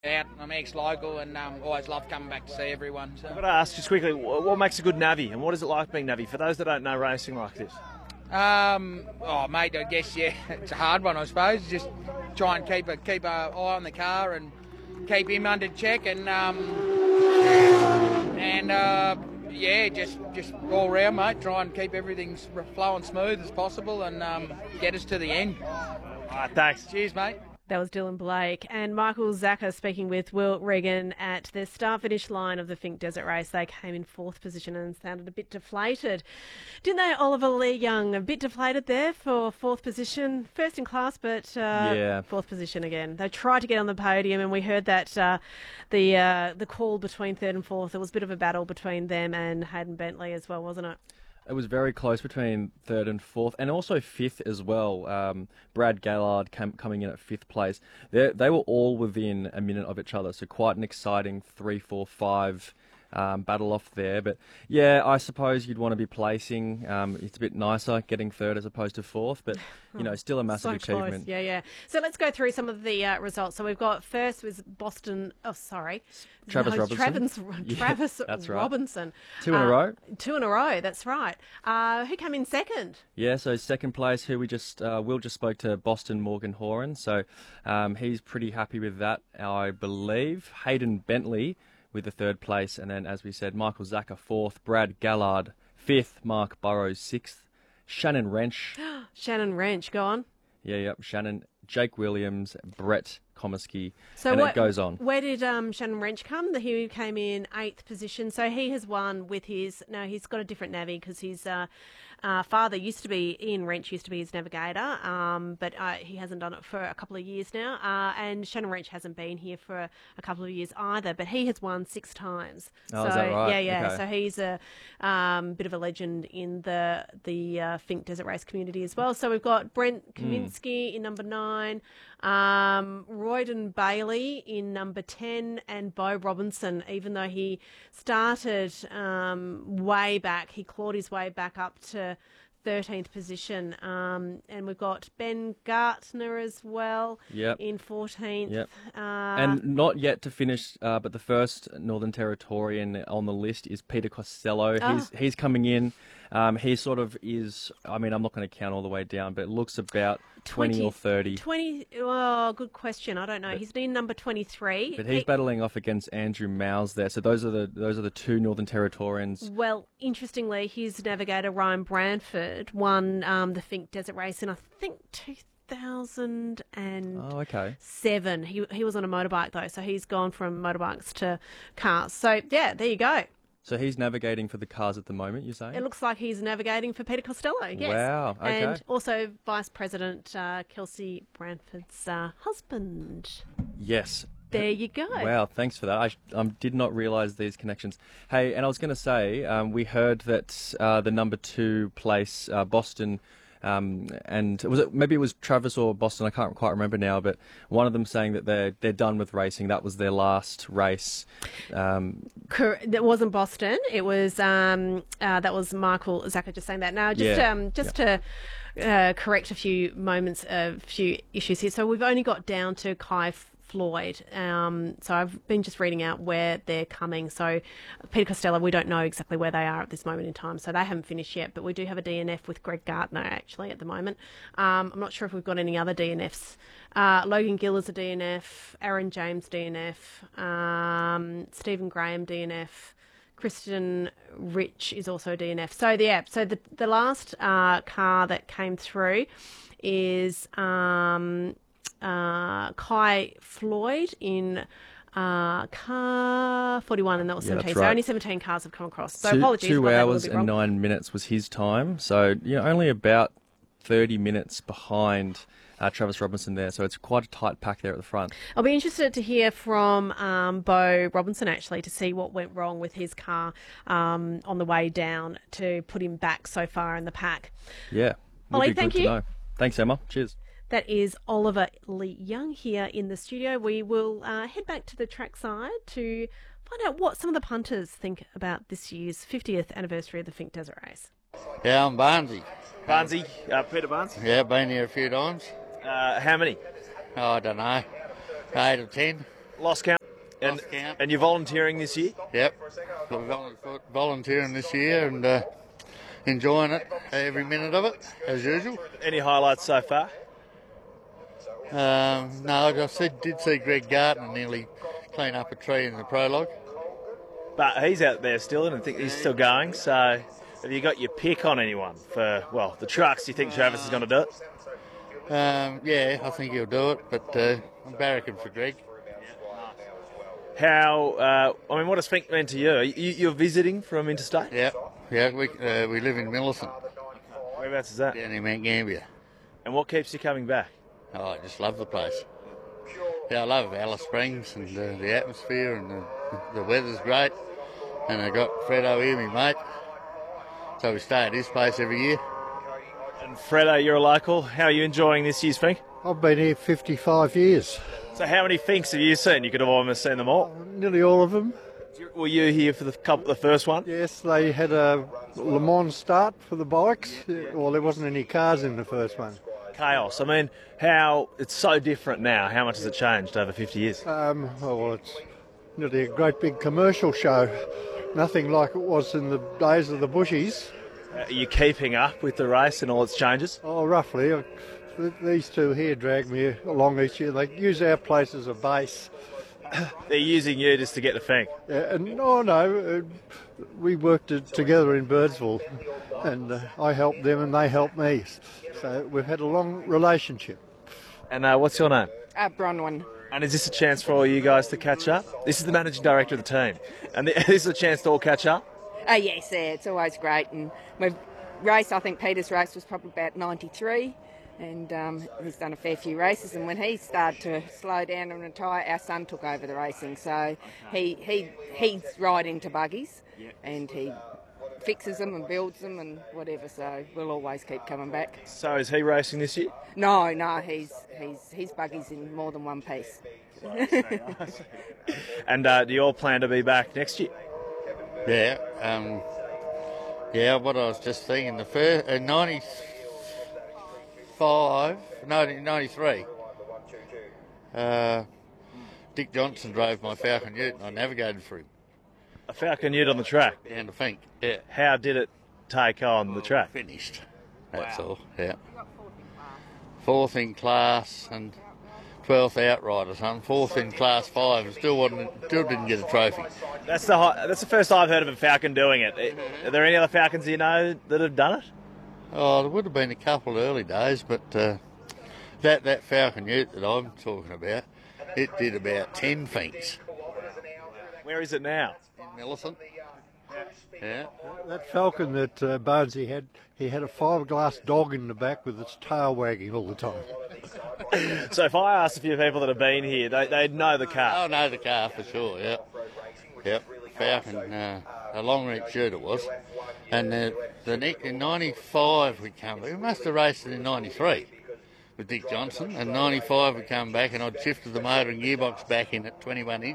Out, I'm ex-local and always love coming back to see everyone. So. I've got to ask just quickly, what makes a good navvy, and what is it like being navvy for those that don't know racing like this? Mate, I guess it's a hard one, I suppose. Just try and keep an eye on the car and keep him under check, and just all round, mate. Try and keep everything flowing smooth as possible, and get us to the end. All right, thanks. Cheers, mate. That was Dylan Blake and Michael Zacher speaking with Will Regan at the start-finish line of the Finke Desert Race. They came in 4th position and sounded a bit deflated. Didn't they, Oliver Lee Young? A bit deflated there for 4th position. First in class, but 4th position again. They tried to get on the podium, and we heard that the call between 3rd and 4th, there was a bit of a battle between them and Hayden Bentley as well, wasn't it? It was very close between 3rd and 4th, and also 5th as well. Brad Gallard coming in at 5th place. They were all within a minute of each other, so quite an exciting 3, 4, 5 battle off there. But yeah, I suppose you'd want to be placing. It's a bit nicer getting 3rd as opposed to 4th, but still a massive achievement. Close. Yeah. So let's go through some of the results. So we've got first was Boston. Oh, sorry, Travis Robinson. Travis that's right. Robinson. 2 in a row. 2 in a row. That's right. Who came in second? Yeah, so second place. Who we just Will just spoke to Boston Morgan Horan. So he's pretty happy with that, I believe. Hayden Bentley with the 3rd place, and then, as we said, Michael Zacher 4th, Brad Gallard 5th, Mark Burrows 6th, Shannon Wrench. Shannon Wrench, go on. Yeah, Shannon, Jake Williams, Brett Komisky, so and it goes on. Where did Shannon Wrench come? He came in 8th position, so he has won with his... No, he's got a different navvy because his father Ian Wrench used to be his navigator, but he hasn't done it for a couple of years now, and Shannon Wrench hasn't been here for a couple of years either, but he has won 6 times. Oh, is that right? Yeah. Okay. So he's a bit of a legend in the Finke Desert Race community as well. So we've got Brent Kaminsky in number 9, Royden Bailey in number 10, and Bo Robinson, even though he started way back, he clawed his way back up to 13th position. And we've got Ben Gartner as well in 14th. Yep. And not yet to finish, but the first Northern Territorian on the list is Peter Costello. He's coming in. He sort of is, I'm not going to count all the way down, but it looks about 20 or 30. 20, oh, good question. I don't know. He's in number 23. But he's battling off against Andrew Mouse there. So those are the 2 Northern Territorians. Well, interestingly, his navigator, Ryan Branford, won the Finke Desert Race in, I think, 2007. He was on a motorbike, though, so he's gone from motorbikes to cars. So, yeah, there you go. So he's navigating for the cars at the moment, you're saying? It looks like he's navigating for Peter Costello, yes. Wow, okay. And also Vice President Kelsey Branford's husband. Yes. There you go. Wow, thanks for that. I did not realise these connections. Hey, and I was going to say, we heard that the number 2 place, Boston... and maybe it was Travis or Boston, I can't quite remember now, but one of them saying that they're done with racing. That was their last race. That wasn't Boston. It was that was Michael Zacher just saying that. Now, to correct a few issues here. So we've only got down to Kai Floyd. So I've been just reading out where they're coming. So Peter Costello, we don't know exactly where they are at this moment in time. So they haven't finished yet, but we do have a DNF with Greg Gartner actually at the moment. I'm not sure if we've got any other DNFs. Logan Gill is a DNF, Aaron James DNF, Stephen Graham DNF, Kristen Rich is also a DNF. So the last car that came through is Kai Floyd in car 41, and that was 17. So only 17 cars have come across. So apologies. 2 hours and 9 minutes was his time. So only about 30 minutes behind Travis Robinson there. So it's quite a tight pack there at the front. I'll be interested to hear from Bo Robinson actually to see what went wrong with his car on the way down to put him back so far in the pack. Yeah. Ollie, thank you. Know. Thanks, Emma. Cheers. That is Oliver Lee Young here in the studio. We will head back to the trackside to find out what some of the punters think about this year's 50th anniversary of the Finke Desert Race. Yeah, I'm Barnesy. Barnesy, Peter Barnes? Yeah, been here a few times. How many? Oh, I don't know. 8 or 10. Lost count. Lost count. And you're volunteering this year? Yep. Volunteering this year and enjoying it, every minute of it, as usual. Any highlights so far? No, did see Greg Gardner nearly clean up a tree in the prologue. But he's out there still, and I think he's still going. So, have you got your pick on anyone for, well, the trucks? Do you think Travis is going to do it? Yeah, I think he'll do it, but I'm barracking for Greg. How, what does Fink mean to you? You're visiting from interstate? Yeah, we live in Millicent. Whereabouts is that? Down in Mount Gambier. And what keeps you coming back? Oh, I just love the place. Yeah, I love Alice Springs and the atmosphere, and the weather's great. And I got Fredo here, my mate. So we stay at his place every year. And Fredo, you're a local. How are you enjoying this year's Fink? I've been here 55 years. So how many Finks have you seen? You could have almost seen them all. Nearly all of them. Were you here for the first one? Yes, they had a Le Mans start for the bikes. Well, there wasn't any cars in the first one. Chaos. I mean, how it's so different now. How much has it changed over 50 years? Well, it's nearly a great big commercial show. Nothing like it was in the days of the Bushies. Are you keeping up with the race and all its changes? Oh, roughly. These two here drag me along each year. They use our place as a base. They're using you just to get the Fink. No, we worked together in Birdsville, and I helped them and they helped me. So we've had a long relationship. And what's your name? Bronwyn. And is this a chance for all you guys to catch up? This is the managing director of the team. And this is a chance to all catch up? Yes, yeah, it's always great. And we've raced, I think Peter's race was probably about 93. And he's done a fair few races, and when he started to slow down and retire, our son took over the racing. So he's right into buggies, and he fixes them and builds them and whatever. So we'll always keep coming back. So is he racing this year? No, his buggy's in more than one piece. And do you all plan to be back next year? Yeah, what I was just thinking, the first 93. Dick Johnson drove my Falcon Ute and I navigated for him. A Falcon Ute on the track? Down to Fink, yeah. How did it take on the track? Finished, that's all, yeah. 4th in class and 12th outright or something. 4th in class 5 still didn't get a trophy. That's the first I've heard of a Falcon doing it. Are there any other Falcons you know that have done it? Oh, there would have been a couple early days, but that Falcon Ute that I'm talking about, it did about 10 Finks. Where is it now? In Millicent. Yeah. That Falcon that Barnesy had, he had a fiberglass dog in the back with its tail wagging all the time. So if I asked a few people that have been here, they'd know the car. Oh, know the car for sure, yep. Falcon, a long reach Ute it was. And in 95 we come back. We must have raced it in 93 with Dick Johnson. And 95 we come back and I'd shifted the motor and gearbox back in at 21 inch.